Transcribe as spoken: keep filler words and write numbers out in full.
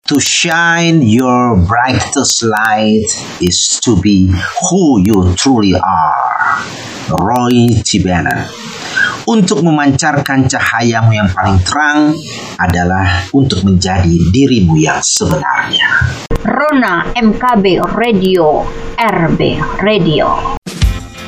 To shine your brightest light is to be who you truly are. Roy T. Bannon. Untuk memancarkan cahayamu yang paling terang adalah untuk menjadi dirimu yang sebenarnya. Rona M K B Radio, R B Radio.